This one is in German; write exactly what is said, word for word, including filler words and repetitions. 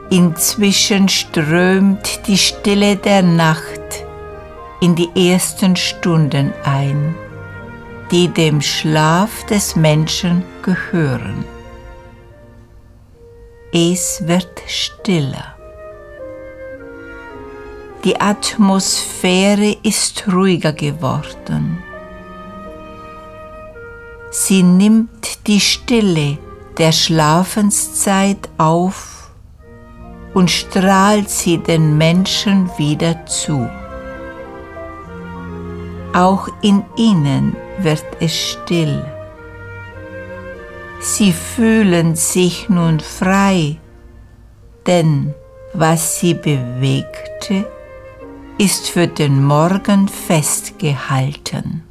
Inzwischen strömt die Stille der Nacht in die ersten Stunden ein, die dem Schlaf des Menschen gehören. Es wird stiller. Die Atmosphäre ist ruhiger geworden. Sie nimmt die Stille der Schlafenszeit auf und strahlt sie den Menschen wieder zu. Auch in ihnen wird es still. Sie fühlen sich nun frei, denn was sie bewegte, ist für den Morgen festgehalten.